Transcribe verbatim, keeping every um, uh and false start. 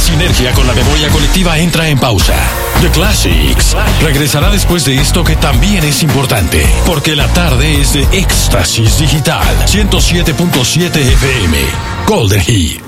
sinergia con la memoria colectiva entra en pausa. The Classics regresará después de esto que también es importante, porque la tarde es de éxtasis digital. ciento siete punto siete F M Golden Hits.